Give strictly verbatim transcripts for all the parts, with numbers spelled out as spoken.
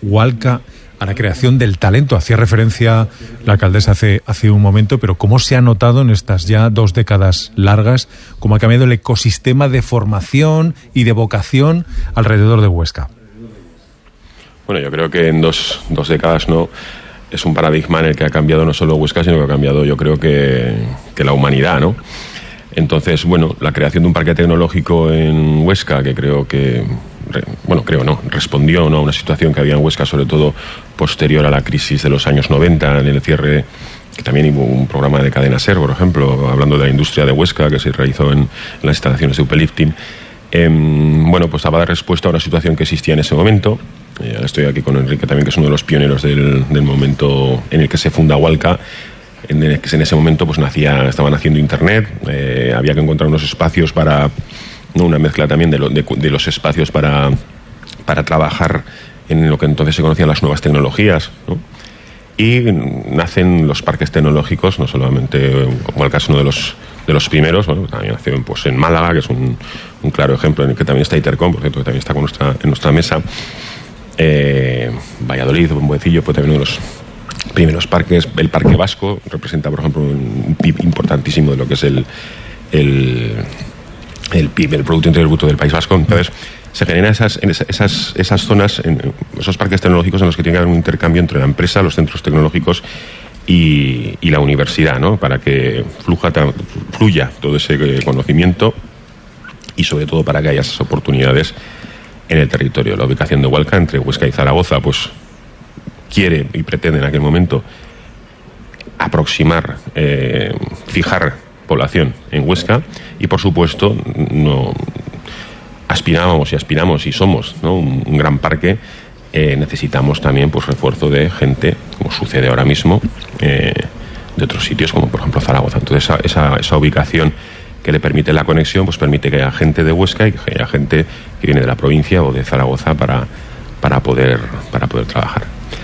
Hualca a la creación del talento. Hacía referencia la alcaldesa hace, hace un momento, pero ¿cómo se ha notado en estas ya dos décadas largas cómo ha cambiado el ecosistema de formación y de vocación alrededor de Huesca? Bueno, yo creo que en dos, dos décadas no es un paradigma en el que ha cambiado no solo Huesca, sino que ha cambiado, yo creo que, que la humanidad, ¿no? Entonces, bueno, la creación de un parque tecnológico en Huesca, que creo que, bueno, creo no, respondió, ¿no?, a una situación que había en Huesca, sobre todo posterior a la crisis de los años noventa, en el cierre, que también hubo un programa de Cadena SER, por ejemplo, hablando de la industria de Huesca, que se realizó en, en las instalaciones de Upelifting. Eh, bueno, pues daba respuesta a una situación que existía en ese momento. Eh, estoy aquí con Enrique también, que es uno de los pioneros del, del momento en el que se funda Hualca. En, el que en ese momento pues nacía, estaban haciendo internet, eh, había que encontrar unos espacios para, ¿no?, una mezcla también de, lo, de, de los espacios para, para trabajar en lo que entonces se conocían las nuevas tecnologías, ¿no? Y nacen los parques tecnológicos, no solamente Hualca es uno de los de los primeros, bueno, también nació pues, en Málaga, que es un, un claro ejemplo en el que también está Itercom, por cierto, que también está con nuestra, en nuestra mesa. Eh, Valladolid, Buenecillo, fue también uno de los primeros parques. El Parque Vasco representa, por ejemplo, un P I B importantísimo de lo que es el, el, el P I B, el Producto Interior Bruto del País Vasco. Entonces, se generan esas, esas, esas zonas, en esos parques tecnológicos en los que tiene que haber un intercambio entre la empresa, los centros tecnológicos y, y la universidad, ¿no?, para que fluja, fluya todo ese conocimiento y, sobre todo, para que haya esas oportunidades en el territorio. La ubicación de Hualca entre Huesca y Zaragoza, pues quiere y pretende en aquel momento aproximar, eh, fijar población en Huesca y, por supuesto, no aspirábamos y aspiramos y somos, ¿no?, un, un gran parque. Eh, necesitamos también pues refuerzo de gente, como sucede ahora mismo, eh, de otros sitios, como por ejemplo Zaragoza. Entonces esa, esa, esa ubicación que le permite la conexión, pues permite que haya gente de Huesca y que haya gente que viene de la provincia o de Zaragoza para, para, poder, para poder trabajar.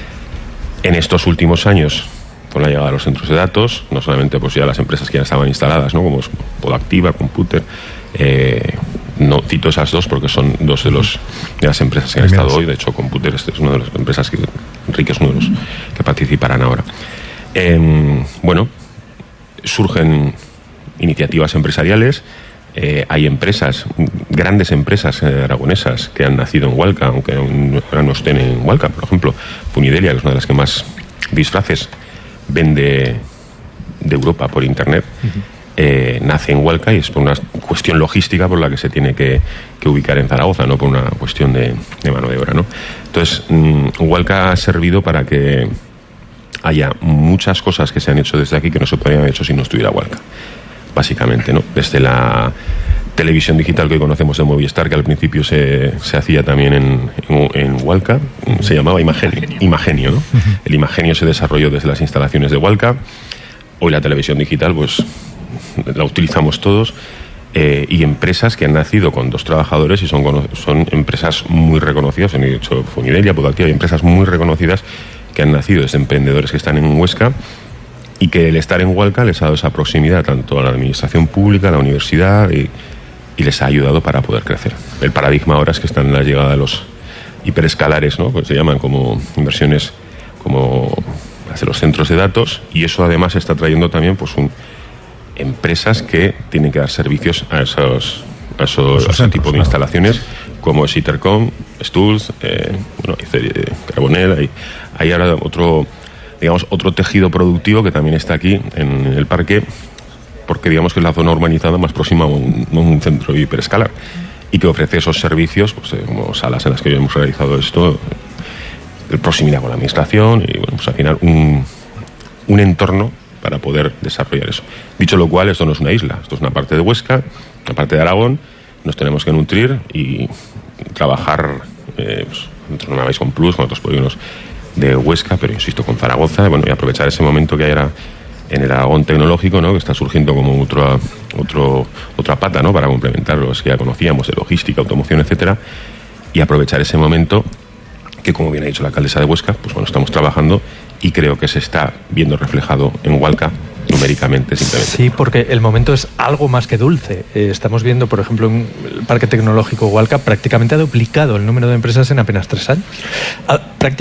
En estos últimos años, con la llegada de los centros de datos, no solamente pues ya las empresas que ya estaban instaladas, ¿no?, como Podactiva, Computer, eh, no cito esas dos porque son dos de los de las empresas que han estado hoy. De hecho, Computer este es una de las empresas que Enrique es uno de los que participarán ahora. Eh, bueno, surgen iniciativas empresariales. Eh, hay empresas, grandes empresas eh, aragonesas que han nacido en Hualca, aunque ahora no estén en Hualca. Por ejemplo, Funidelia, que es una de las que más disfraces vende de Europa por internet. Uh-huh. Eh, nace en Hualca y es por una cuestión logística por la que se tiene que, que ubicar en Zaragoza, no por una cuestión de, de mano de obra, ¿no? Entonces, mmm, Hualca ha servido para que haya muchas cosas que se han hecho desde aquí que no se podrían haber hecho si no estuviera Hualca, básicamente, ¿no? Desde la televisión digital que hoy conocemos de Movistar, que al principio se, se hacía también en, en, en Hualca, se llamaba Imagenio, Imagenio, ¿no? Uh-huh. El Imagenio se desarrolló desde las instalaciones de Hualca. Hoy la televisión digital, pues la utilizamos todos, eh, y empresas que han nacido con dos trabajadores y son, son empresas muy reconocidas. En hecho, Funidelia, Podactiva, hay empresas muy reconocidas que han nacido desde emprendedores que están en Huesca y que el estar en Hualca les ha dado esa proximidad tanto a la administración pública, a la universidad y, y les ha ayudado para poder crecer. El paradigma ahora es que están en la llegada de los hiperescalares, ¿no?, pues se llaman como inversiones como las de los centros de datos, y eso además está trayendo también pues un empresas que tienen que dar servicios a esos, a esos, a ese tipo de instalaciones, como es Itercom, Stulz, eh, bueno, Carbonell. Hay, hay ahora otro, digamos, otro tejido productivo que también está aquí en el parque, porque digamos que es la zona urbanizada más próxima a un, a un centro hiperescalar y que ofrece esos servicios, pues, eh, como salas en las que hemos realizado esto, de proximidad con la administración y, bueno, pues al final un, un entorno para poder desarrollar eso. Dicho lo cual, esto no es una isla, esto es una parte de Huesca, una parte de Aragón. Nos tenemos que nutrir y trabajar, eh, pues, no me vais con Plus, con otros polígonos de Huesca, pero insisto, con Zaragoza, bueno, y aprovechar ese momento que hay ahora en el Aragón tecnológico, ¿no?, que está surgiendo como otra, otro, otra pata, ¿no?, para complementar los que ya conocíamos de logística, automoción, etcétera, y aprovechar ese momento que, como bien ha dicho la alcaldesa de Huesca, pues bueno, estamos trabajando y creo que se está viendo reflejado en Hualca numéricamente, simplemente. Sí, porque el momento es algo más que dulce. Eh, estamos viendo, por ejemplo, en el Parque Tecnológico Hualca prácticamente ha duplicado el número de empresas en apenas tres años. Ha,